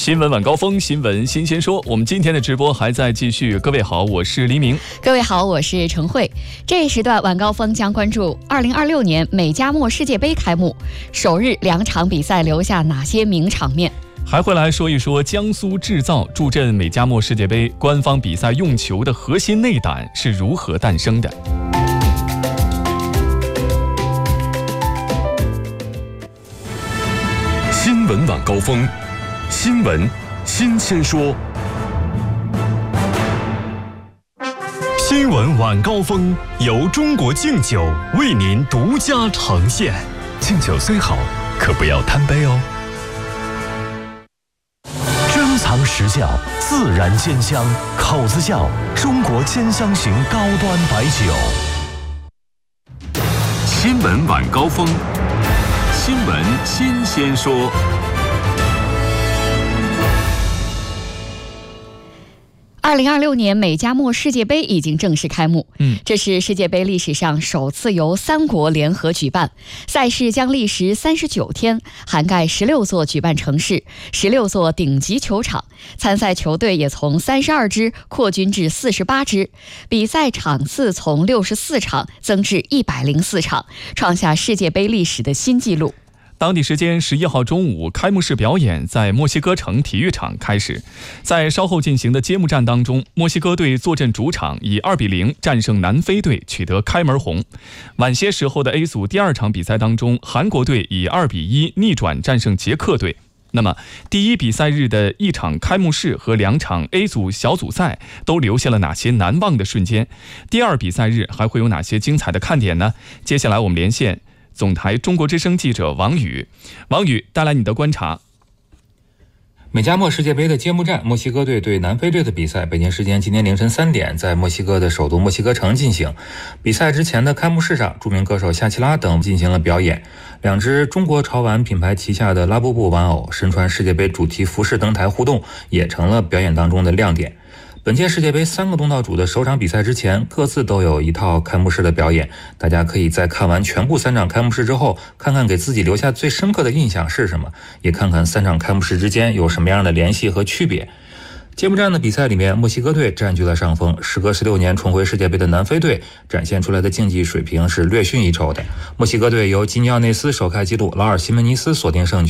新闻晚高峰，新闻新鲜说。我们今天的直播还在继续。各位好，我是黎明。 各位好，我是陈慧。这一时段晚高峰将关注2026年美加墨世界杯开幕，首日2场比赛留下哪些名场面？ 还会来说一说江苏制造助阵美加墨世界杯官方比赛用球的核心内胆是如何诞生的。 新闻晚高峰，新闻新鲜说。新闻晚高峰由中国敬酒为您独家呈现。敬酒虽好，可不要贪杯哦。珍藏实窖，自然煎香，口子窖中国煎香型高端白酒。新闻晚高峰，新闻新鲜说。 2026年美加墨世界杯已经正式开幕。这是世界杯历史上首次由3国联合举办，赛事将历时39天，涵盖16座举办城市，16座顶级球场，参赛球队也从32支扩军至48支，比赛场次从64场增至104场，创下世界杯历史的新纪录。 当地时间11号中午，开幕式表演在墨西哥城体育场开始。在稍后进行的揭幕战当中，墨西哥队坐镇主场，以2-0战胜南非队，取得开门红。晚些时候的 A 组第2场比赛当中，韩国队以2-1逆转战胜捷克队。那么，第一比赛日的1场开幕式和2场 A 组小组赛都留下了哪些难忘的瞬间？第2比赛日还会有哪些精彩的看点呢？接下来我们连线总台中国之声记者王宇，带来你的观察。 美加墨世界杯的揭幕战，墨西哥队对南非队的比赛，北京时间今天凌晨3点，在墨西哥的首都墨西哥城进行。比赛之前的开幕式上，著名歌手夏奇拉等进行了表演。2只中国潮玩品牌旗下的拉布布玩偶身穿世界杯主题服饰登台互动，也成了表演当中的亮点。本届世界杯3个东道主的首场比赛之前，各自都有一套开幕式的表演。大家可以在看完全部3场开幕式之后，看看给自己留下最深刻的印象是什么，也看看3场开幕式之间有什么样的联系和区别。揭幕战的比赛里面，墨西哥队占据了上风，时隔16年重回世界杯的南非队展现出来的竞技水平是略逊一筹的。墨西哥队由基尼奥内斯首开纪录，劳尔西门尼斯锁定胜局。